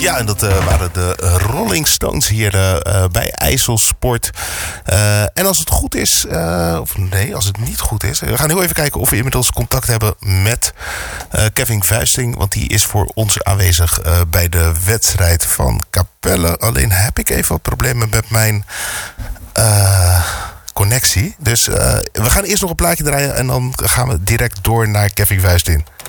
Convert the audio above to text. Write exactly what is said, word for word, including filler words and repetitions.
Ja, en dat uh, waren de Rolling Stones hier uh, bij IJsselsport. Uh, en als het goed is, uh, of nee, als het niet goed is... We gaan heel even kijken of we inmiddels contact hebben met uh, Kevin Vuisting. Want die is voor ons aanwezig uh, bij de wedstrijd van Capelle. Alleen heb ik even wat problemen met mijn... Uh, connectie. Dus uh, we gaan eerst nog een plaatje draaien en dan gaan we direct door naar Kevin Vuisting.